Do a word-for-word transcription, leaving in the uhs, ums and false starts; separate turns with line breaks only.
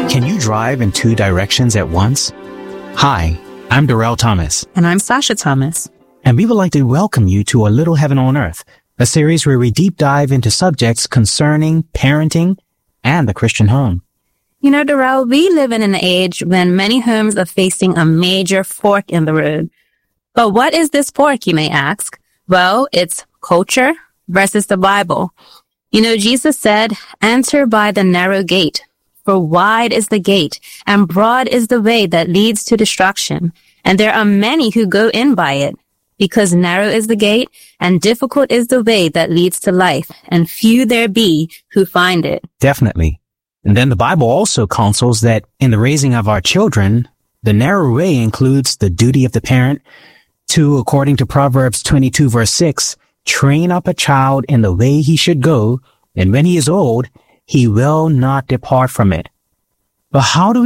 Can you drive in two directions at once? Hi, I'm Darrell Thomas.
And I'm Sasha Thomas.
And we would like to welcome you to A Little Heaven on Earth, a series where we deep dive into subjects concerning parenting and the Christian home.
You know, Darrell, we live in an age when many homes are facing a major fork in the road. But what is this fork, you may ask? Well, it's culture versus the Bible. You know, Jesus said, "Enter by the narrow gate, for wide is the gate, and broad is the way that leads to destruction, and there are many who go in by it. Because narrow is the gate, and difficult is the way that leads to life, and few there be who find it."
Definitely. And then the Bible also counsels that in the raising of our children, the narrow way includes the duty of the parent to, according to Proverbs twenty-two, verse six, train up a child in the way he should go, and when he is old, he will not depart from it. But how do we